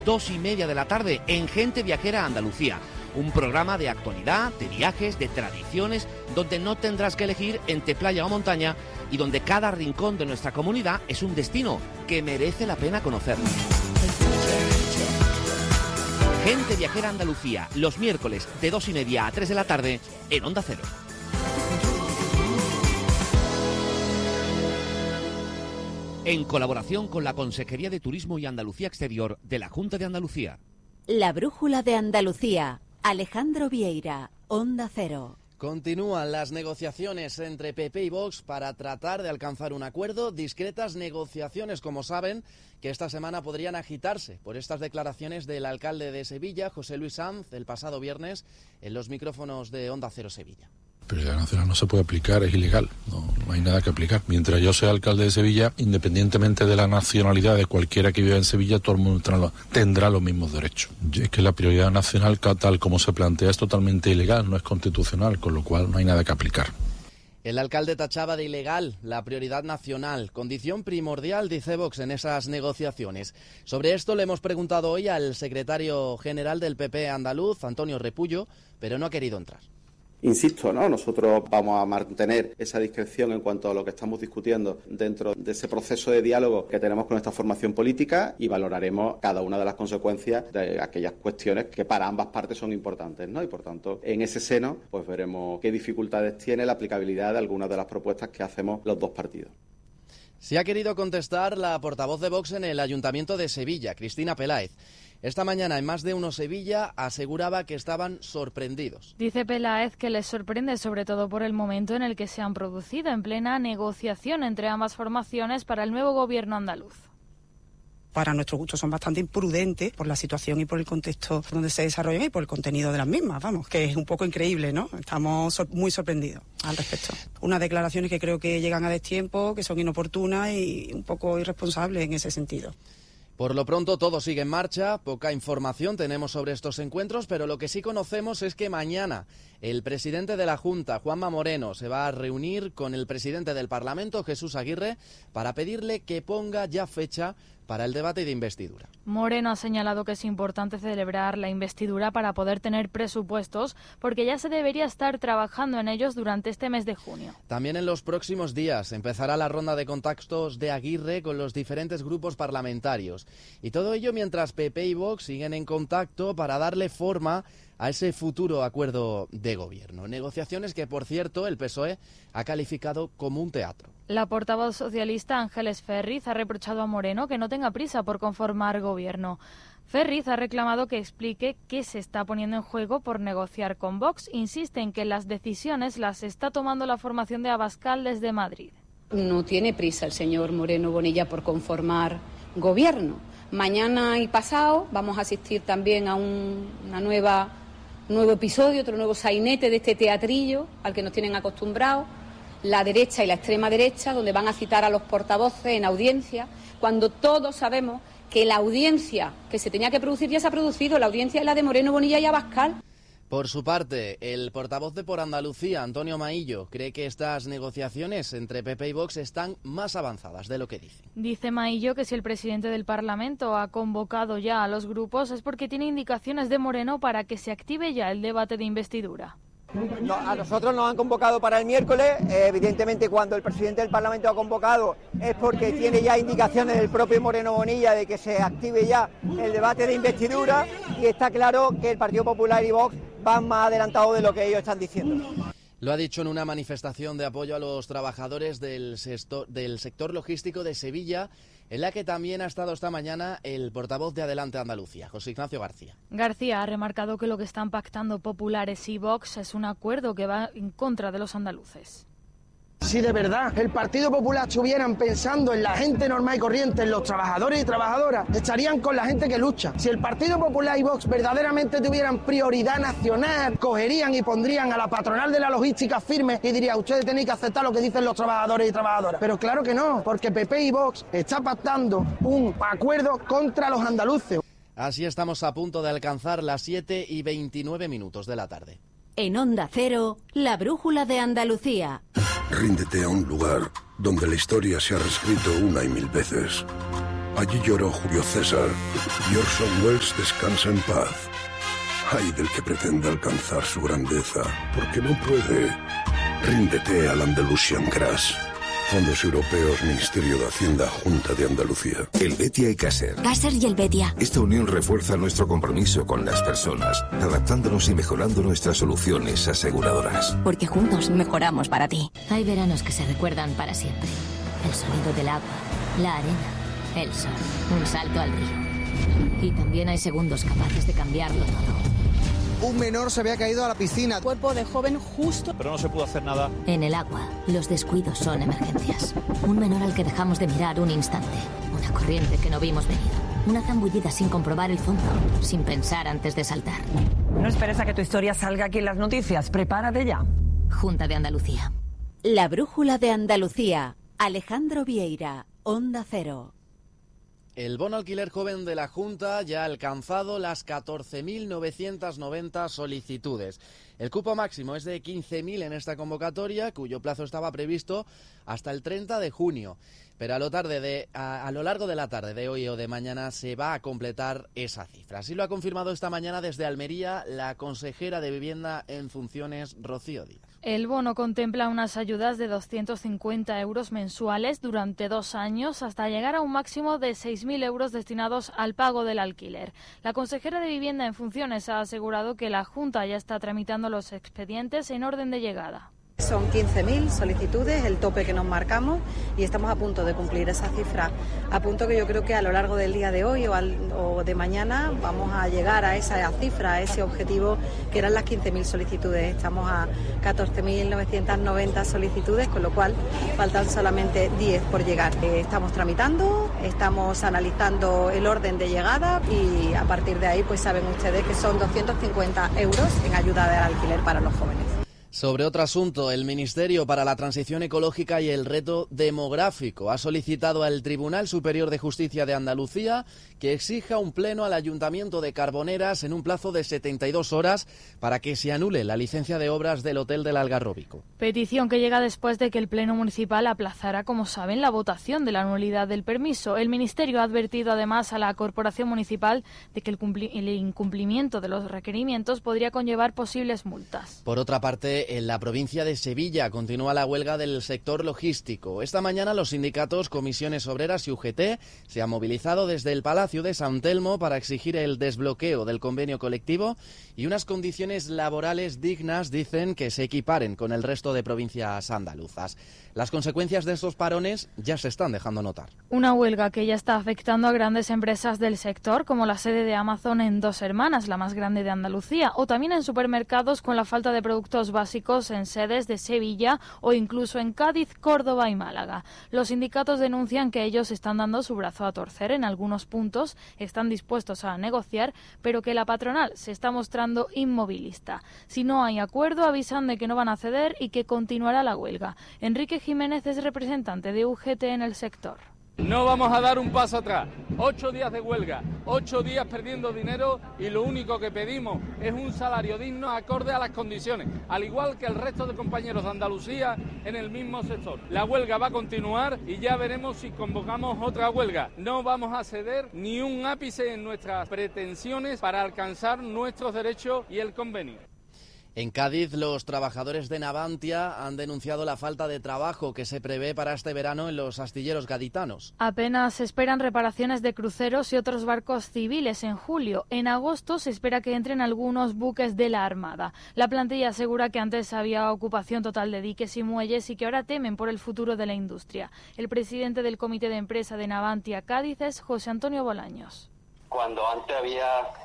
2:30 de la tarde en Gente Viajera Andalucía. Un programa de actualidad, de viajes, de tradiciones, donde no tendrás que elegir entre playa o montaña y donde cada rincón de nuestra comunidad es un destino que merece la pena conocer. Gente Viajera Andalucía, los miércoles de 2:30 a 3 de la tarde en Onda Cero. En colaboración con la Consejería de Turismo y Andalucía Exterior de la Junta de Andalucía. La Brújula de Andalucía. Alejandro Vieira, Onda Cero. Continúan las negociaciones entre PP y Vox para tratar de alcanzar un acuerdo. Discretas negociaciones, como saben, que esta semana podrían agitarse por estas declaraciones del alcalde de Sevilla, José Luis Sanz, el pasado viernes, en los micrófonos de Onda Cero Sevilla. La prioridad nacional no se puede aplicar, es ilegal, no hay nada que aplicar. Mientras yo sea alcalde de Sevilla, independientemente de la nacionalidad de cualquiera que viva en Sevilla, todo el mundo tendrá los mismos derechos. Es que la prioridad nacional, tal como se plantea, es totalmente ilegal, no es constitucional, con lo cual no hay nada que aplicar. El alcalde tachaba de ilegal la prioridad nacional, condición primordial, dice Vox, en esas negociaciones. Sobre esto le hemos preguntado hoy al secretario general del PP andaluz, Antonio Repullo, pero no ha querido entrar. Insisto, ¿no? Nosotros vamos a mantener esa discreción en cuanto a lo que estamos discutiendo dentro de ese proceso de diálogo que tenemos con esta formación política y valoraremos cada una de las consecuencias de aquellas cuestiones que para ambas partes son importantes, ¿no? Y por tanto, en ese seno, pues veremos qué dificultades tiene la aplicabilidad de algunas de las propuestas que hacemos los dos partidos. Se ha querido contestar la portavoz de Vox en el Ayuntamiento de Sevilla, Cristina Peláez. Esta mañana en Más de Uno Sevilla aseguraba que estaban sorprendidos. Dice Peláez que les sorprende sobre todo por el momento en el que se han producido en plena negociación entre ambas formaciones para el nuevo gobierno andaluz. Para nuestro gusto son bastante imprudentes por la situación y por el contexto donde se desarrollan y por el contenido de las mismas, vamos, que es un poco increíble, ¿no? Estamos muy sorprendidos al respecto. Unas declaraciones que creo que llegan a destiempo, que son inoportunas y un poco irresponsables en ese sentido. Por lo pronto todo sigue en marcha, poca información tenemos sobre estos encuentros, pero lo que sí conocemos es que mañana el presidente de la Junta, Juanma Moreno, se va a reunir con el presidente del Parlamento, Jesús Aguirre, para pedirle que ponga ya fecha para el debate de investidura. Moreno ha señalado que es importante celebrar la investidura para poder tener presupuestos, porque ya se debería estar trabajando en ellos durante este mes de junio. También en los próximos días empezará la ronda de contactos de Aguirre con los diferentes grupos parlamentarios. Y todo ello mientras PP y Vox siguen en contacto para darle forma a ese futuro acuerdo de gobierno. Negociaciones que, por cierto, el PSOE ha calificado como un teatro. La portavoz socialista Ángeles Ferriz ha reprochado a Moreno que no tenga prisa por conformar gobierno. Ferriz ha reclamado que explique qué se está poniendo en juego por negociar con Vox. Insiste en que las decisiones las está tomando la formación de Abascal desde Madrid. No tiene prisa el señor Moreno Bonilla por conformar gobierno. Mañana y pasado vamos a asistir también a un nuevo episodio, otro nuevo sainete de este teatrillo al que nos tienen acostumbrados, la derecha y la extrema derecha, donde van a citar a los portavoces en audiencia, cuando todos sabemos que la audiencia que se tenía que producir ya se ha producido, la audiencia es la de Moreno Bonilla y Abascal. Por su parte, el portavoz de Por Andalucía, Antonio Maillo, cree que estas negociaciones entre PP y Vox están más avanzadas de lo que dicen. Dice Maillo que si el presidente del Parlamento ha convocado ya a los grupos es porque tiene indicaciones de Moreno para que se active ya el debate de investidura. No, a nosotros nos han convocado para el miércoles, evidentemente cuando el presidente del Parlamento ha convocado es porque tiene ya indicaciones del propio Moreno Bonilla de que se active ya el debate de investidura y está claro que el Partido Popular y Vox van más adelantados de lo que ellos están diciendo. Lo ha dicho en una manifestación de apoyo a los trabajadores del sector logístico de Sevilla, en la que también ha estado esta mañana el portavoz de Adelante Andalucía, José Ignacio García. García ha remarcado que lo que están pactando populares y Vox es un acuerdo que va en contra de los andaluces. Si de verdad el Partido Popular estuvieran pensando en la gente normal y corriente, en los trabajadores y trabajadoras, estarían con la gente que lucha. Si el Partido Popular y Vox verdaderamente tuvieran prioridad nacional, cogerían y pondrían a la patronal de la logística firme y dirían, ustedes tenéis que aceptar lo que dicen los trabajadores y trabajadoras. Pero claro que no, porque PP y Vox están pactando un acuerdo contra los andaluces. Así estamos a punto de alcanzar las 7:29 de la tarde. En Onda Cero, la Brújula de Andalucía. Ríndete a un lugar donde la historia se ha reescrito una y mil veces. Allí lloró Julio César y Orson Welles descansa en paz. Ay del que pretenda alcanzar su grandeza, porque no puede. Ríndete al Andalusian Grass. Fondos Europeos, Ministerio de Hacienda, Junta de Andalucía. Helvetia y Caser. Caser y Helvetia. Esta unión refuerza nuestro compromiso con las personas, adaptándonos y mejorando nuestras soluciones aseguradoras. Porque juntos mejoramos para ti. Hay veranos que se recuerdan para siempre. El sonido del agua, la arena, el sol, un salto al río. Y también hay segundos capaces de cambiarlo todo. Un menor se había caído a la piscina. Cuerpo de joven justo. Pero no se pudo hacer nada. En el agua, los descuidos son emergencias. Un menor al que dejamos de mirar un instante. Una corriente que no vimos venir. Una zambullida sin comprobar el fondo, sin pensar antes de saltar. No esperes a que tu historia salga aquí en las noticias. Prepárate ya. Junta de Andalucía. La brújula de Andalucía. Alejandro Vieira, Onda Cero. El bono alquiler joven de la Junta ya ha alcanzado las 14.990 solicitudes. El cupo máximo es de 15.000 en esta convocatoria, cuyo plazo estaba previsto hasta el 30 de junio. Pero a lo largo de la tarde de hoy o de mañana se va a completar esa cifra. Así lo ha confirmado esta mañana desde Almería la consejera de Vivienda en funciones, Rocío Díaz. El bono contempla unas ayudas de 250 euros mensuales durante 2 años hasta llegar a un máximo de 6.000 euros destinados al pago del alquiler. La consejera de Vivienda en funciones ha asegurado que la Junta ya está tramitando los expedientes en orden de llegada. Son 15.000 solicitudes, el tope que nos marcamos, y estamos a punto de cumplir esa cifra. A punto que yo creo que a lo largo del día de hoy o de mañana vamos a llegar a esa cifra, a ese objetivo que eran las 15.000 solicitudes. Estamos a 14.990 solicitudes, con lo cual faltan solamente 10 por llegar. Estamos tramitando, estamos analizando el orden de llegada y a partir de ahí pues saben ustedes que son 250 euros en ayuda del alquiler para los jóvenes. Sobre otro asunto, el Ministerio para la Transición Ecológica y el Reto Demográfico ha solicitado al Tribunal Superior de Justicia de Andalucía que exija un pleno al Ayuntamiento de Carboneras en un plazo de 72 horas para que se anule la licencia de obras del Hotel del Algarrobico. Petición que llega después de que el Pleno Municipal aplazara, como saben, la votación de la nulidad del permiso. El Ministerio ha advertido además a la Corporación Municipal de que el incumplimiento de los requerimientos podría conllevar posibles multas. Por otra parte, en la provincia de Sevilla continúa la huelga del sector logístico. Esta mañana los sindicatos Comisiones Obreras y UGT se han movilizado desde el Palacio de San Telmo para exigir el desbloqueo del convenio colectivo y unas condiciones laborales dignas, dicen, que se equiparen con el resto de provincias andaluzas. Las consecuencias de estos parones ya se están dejando notar. Una huelga que ya está afectando a grandes empresas del sector, como la sede de Amazon en Dos Hermanas, la más grande de Andalucía, o también en supermercados con la falta de productos básicos en sedes de Sevilla o incluso en Cádiz, Córdoba y Málaga. Los sindicatos denuncian que ellos están dando su brazo a torcer en algunos puntos, están dispuestos a negociar, pero que la patronal se está mostrando inmovilista. Si no hay acuerdo, avisan de que no van a ceder y que continuará la huelga. Enrique Jiménez es representante de UGT en el sector. No vamos a dar un paso atrás. 8 días de huelga, 8 días perdiendo dinero y lo único que pedimos es un salario digno acorde a las condiciones, al igual que el resto de compañeros de Andalucía en el mismo sector. La huelga va a continuar y ya veremos si convocamos otra huelga. No vamos a ceder ni un ápice en nuestras pretensiones para alcanzar nuestros derechos y el convenio. En Cádiz, los trabajadores de Navantia han denunciado la falta de trabajo que se prevé para este verano en los astilleros gaditanos. Apenas se esperan reparaciones de cruceros y otros barcos civiles en julio. En agosto se espera que entren algunos buques de la Armada. La plantilla asegura que antes había ocupación total de diques y muelles y que ahora temen por el futuro de la industria. El presidente del Comité de Empresa de Navantia Cádiz es José Antonio Bolaños. Cuando antes había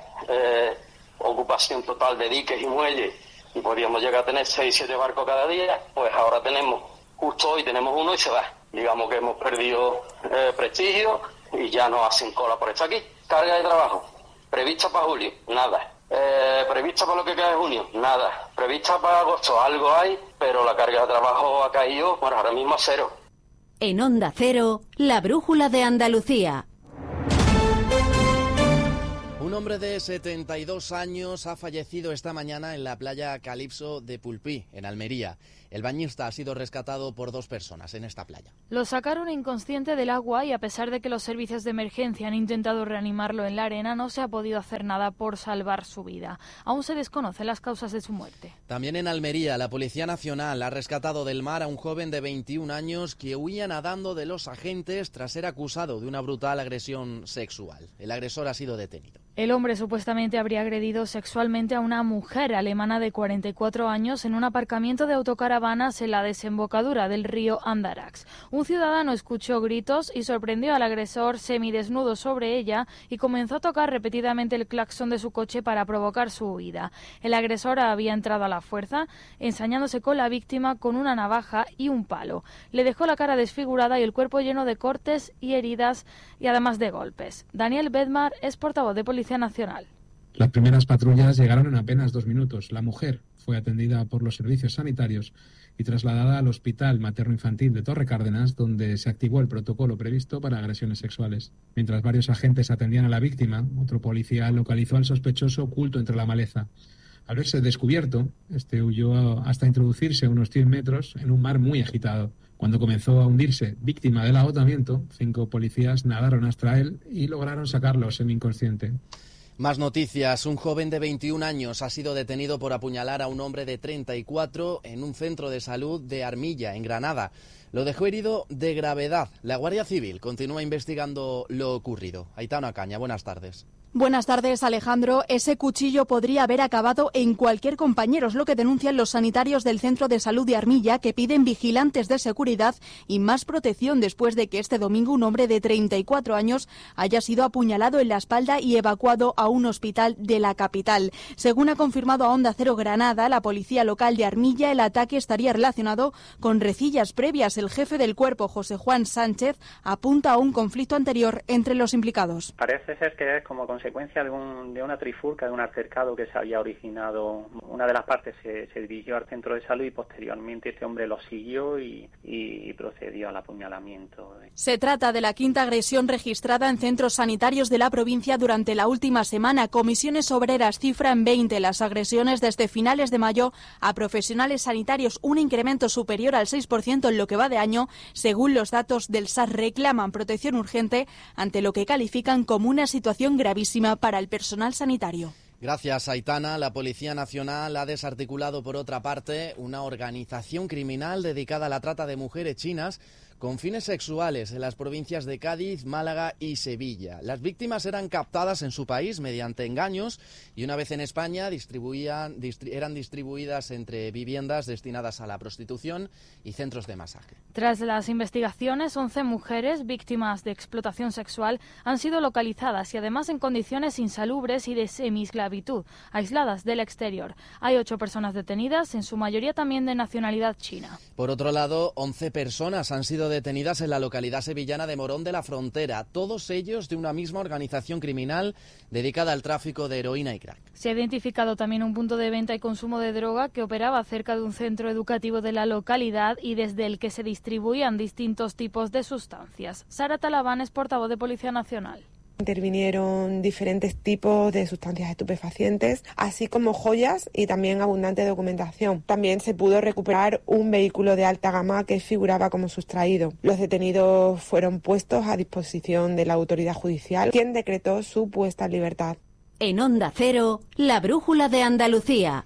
ocupación total de diques y muelles y podíamos llegar a tener 6-7 barcos cada día, pues ahora justo hoy tenemos uno y se va. Digamos que hemos perdido prestigio y ya no hacen cola por estar aquí. Carga de trabajo, prevista para julio, nada. Prevista para lo que queda de junio, nada. Prevista para agosto, algo hay, pero la carga de trabajo ha caído, bueno, ahora mismo a 0. En Onda Cero, la brújula de Andalucía. hombre de 72 años ha fallecido esta mañana en la playa Calipso de Pulpí, en Almería. El bañista ha sido rescatado por 2 personas en esta playa. Lo sacaron inconsciente del agua y a pesar de que los servicios de emergencia han intentado reanimarlo en la arena, no se ha podido hacer nada por salvar su vida. Aún se desconocen las causas de su muerte. También en Almería, la Policía Nacional ha rescatado del mar a un joven de 21 años que huía nadando de los agentes tras ser acusado de una brutal agresión sexual. El agresor ha sido detenido. El hombre supuestamente habría agredido sexualmente a una mujer alemana de 44 años en un aparcamiento de autocaravanas en la desembocadura del río Andarax. Un ciudadano escuchó gritos y sorprendió al agresor semidesnudo sobre ella y comenzó a tocar repetidamente el claxon de su coche para provocar su huida. El agresor había entrado a la fuerza, ensañándose con la víctima con una navaja y un palo. Le dejó la cara desfigurada y el cuerpo lleno de cortes y heridas y además de golpes. Daniel Bedmar es portavoz de Policía Nacional. Las primeras patrullas llegaron en apenas 2 minutos. La mujer fue atendida por los servicios sanitarios y trasladada al Hospital Materno-Infantil de Torre Cárdenas, donde se activó el protocolo previsto para agresiones sexuales. Mientras varios agentes atendían a la víctima, otro policía localizó al sospechoso oculto entre la maleza. Al verse descubierto, este huyó hasta introducirse unos 100 metros en un mar muy agitado. Cuando comenzó a hundirse, víctima del agotamiento, 5 policías nadaron hasta él y lograron sacarlo semi-inconsciente. Más noticias. Un joven de 21 años ha sido detenido por apuñalar a un hombre de 34 en un centro de salud de Armilla, en Granada. Lo dejó herido de gravedad. La Guardia Civil continúa investigando lo ocurrido. Aitana Caña, buenas tardes. Buenas tardes, Alejandro. Ese cuchillo podría haber acabado en cualquier compañero, es lo que denuncian los sanitarios del Centro de Salud de Armilla, que piden vigilantes de seguridad y más protección después de que este domingo un hombre de 34 años haya sido apuñalado en la espalda y evacuado a un hospital de la capital. Según ha confirmado a Onda Cero Granada, la policía local de Armilla, el ataque estaría relacionado con rencillas previas. El jefe del cuerpo, José Juan Sánchez, apunta a un conflicto anterior entre los implicados. Parece ser que es como consecuencia de una trifulca, de un altercado que se había originado. Una de las partes se dirigió al centro de salud y posteriormente este hombre lo siguió y procedió al apuñalamiento. Se trata de la 5ª agresión registrada en centros sanitarios de la provincia durante la última semana. Comisiones Obreras cifra en 20 las agresiones desde finales de mayo a profesionales sanitarios, un incremento superior al 6% en lo que va de año. Según los datos del SAS, reclaman protección urgente ante lo que califican como una situación gravísima para el personal sanitario. Gracias, Aitana. La Policía Nacional ha desarticulado, por otra parte, una organización criminal dedicada a la trata de mujeres chinas con fines sexuales en las provincias de Cádiz, Málaga y Sevilla. Las víctimas eran captadas en su país mediante engaños y una vez en España eran distribuidas entre viviendas destinadas a la prostitución y centros de masaje. Tras las investigaciones, 11 mujeres víctimas de explotación sexual han sido localizadas y además en condiciones insalubres y de semiesclavitud, aisladas del exterior. Hay 8 personas detenidas, en su mayoría también de nacionalidad china. Por otro lado, 11 personas han sido detenidas en la localidad sevillana de Morón de la Frontera, todos ellos de una misma organización criminal dedicada al tráfico de heroína y crack. Se ha identificado también un punto de venta y consumo de droga que operaba cerca de un centro educativo de la localidad y desde el que se distribuían distintos tipos de sustancias. Sara Talabán es portavoz de Policía Nacional. Intervinieron diferentes tipos de sustancias estupefacientes, así como joyas y también abundante documentación. También se pudo recuperar un vehículo de alta gama que figuraba como sustraído. Los detenidos fueron puestos a disposición de la autoridad judicial, quien decretó su puesta en libertad. En Onda Cero, la brújula de Andalucía.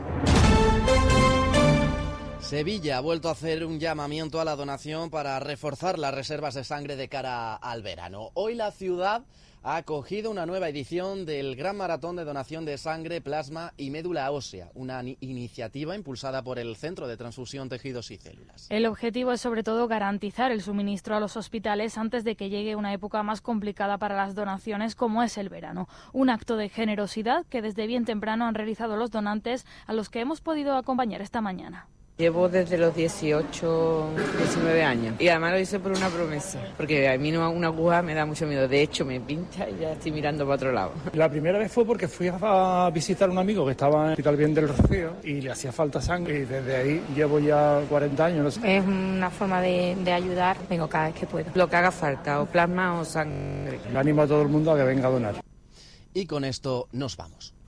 Sevilla ha vuelto a hacer un llamamiento a la donación para reforzar las reservas de sangre de cara al verano. Hoy la ciudad ha acogido una nueva edición del Gran Maratón de Donación de Sangre, Plasma y Médula Ósea, una iniciativa impulsada por el Centro de Transfusión Tejidos y Células. El objetivo es sobre todo garantizar el suministro a los hospitales antes de que llegue una época más complicada para las donaciones como es el verano. Un acto de generosidad que desde bien temprano han realizado los donantes a los que hemos podido acompañar esta mañana. Llevo desde los 18, 19 años y además lo hice por una promesa, porque a mí una aguja me da mucho miedo, de hecho me pincha y ya estoy mirando para otro lado. La primera vez fue porque fui a visitar a un amigo que estaba en el Hospital Bien del Rocío y le hacía falta sangre y desde ahí llevo ya 40 años. Es una forma de ayudar, vengo cada vez que puedo. Lo que haga falta, o plasma o sangre. Le animo a todo el mundo a que venga a donar. Y con esto nos vamos.